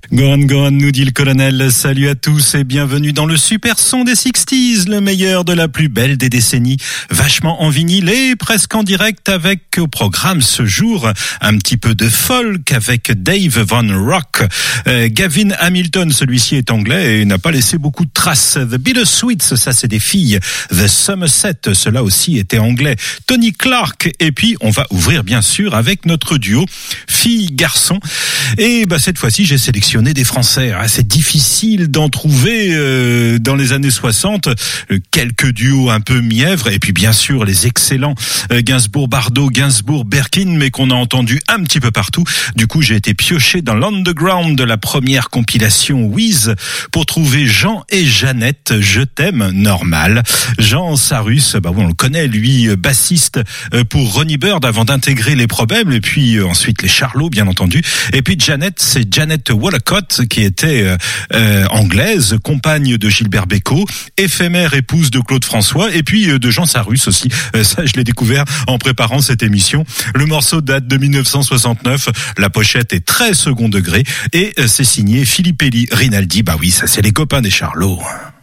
Gohan, nous dit le colonel. Salut à tous et bienvenue dans le super son des 60s, le meilleur de la plus belle des décennies. Vachement en vinyle et presque en direct avec au programme ce jour un petit peu de folk avec Dave Von Rock. Gavin Hamilton, celui-ci est anglais et n'a pas laissé beaucoup de traces. The Bittersweets, ça c'est des filles. The Somerset, cela aussi était anglais. Tony Clark et puis on va ouvrir bien sûr avec notre duo fille-garçon. Et cette fois-ci j'ai sélectionné des Français. C'est difficile d'en trouver dans les années 60. Quelques duos un peu mièvres et puis bien sûr les excellents Gainsbourg-Bardot, Gainsbourg-Berkin, mais qu'on a entendu un petit peu partout. Du coup, j'ai été pioché dans l'underground de la première compilation Wiz pour trouver Jean et Jeannette, Je t'aime, normal. Jean Sarus, on le connaît, lui, bassiste pour Ronnie Bird avant d'intégrer les Problèmes et puis ensuite les Charlots, bien entendu. Et puis Jeannette, c'est Janet Wallacott qui était anglaise, compagne de Gilbert Bécaud, éphémère épouse de Claude François et puis de Jean Sarus aussi. Ça, je l'ai découvert en préparant cette émission. Le morceau date de 1969. La pochette est très second degré et c'est signé Philippe Rinaldi. Ça c'est les copains des Charlots.